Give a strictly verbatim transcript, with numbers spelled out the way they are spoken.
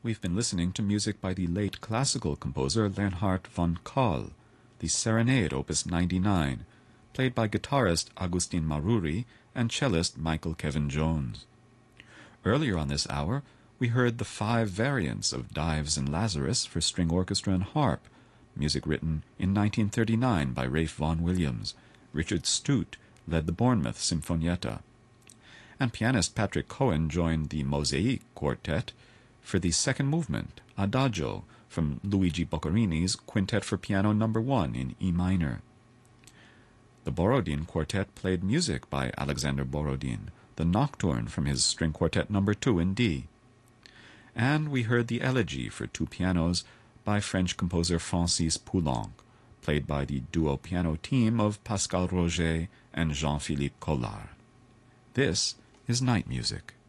We've been listening to music by the late classical composer Leonhard von Kahl, the Serenade, Opus ninety-nine, played by guitarist Agustin Maruri and cellist Michael Kevin Jones. Earlier on this hour, we heard the five variants of Dives and Lazarus for string orchestra and harp, music written in nineteen thirty-nine by Ralph Vaughan Williams. Richard Stute led the Bournemouth Sinfonietta. And pianist Patrick Cohen joined the Mosaic Quartet for the second movement, Adagio, from Luigi Boccherini's Quintet for Piano Number one in E minor. The Borodin Quartet played music by Alexander Borodin, the Nocturne from his String Quartet Number two in D. And we heard the Elegy for two pianos by French composer Francis Poulenc, played by the duo piano team of Pascal Roger and Jean-Philippe Collard. This is Night Music.